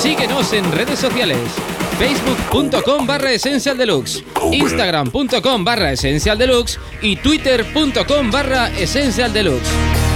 Síguenos en redes sociales. Facebook.com/Essential Deluxe, Instagram.com/Essential Deluxe y Twitter.com/Essential Deluxe.